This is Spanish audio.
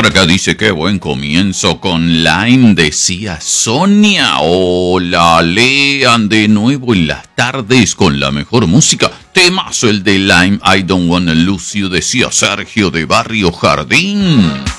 acá dice que buen comienzo con Lime, decía Sonia. Hola, lean de nuevo en las tardes con la mejor música. Temazo el de Lime, I don't wanna lose you, decía Sergio de Barrio Jardín.